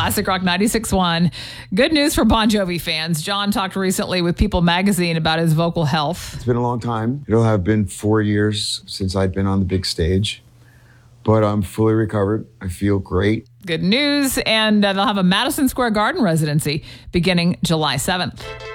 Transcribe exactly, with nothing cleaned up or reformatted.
Classic Rock ninety-six point one. Good news for Bon Jovi fans. John talked recently with People magazine about his vocal health. It's been a long time. It'll have been four years since I've been on the big stage, but I'm fully recovered. I feel great. Good news. And uh, they'll have a Madison Square Garden residency beginning July seventh.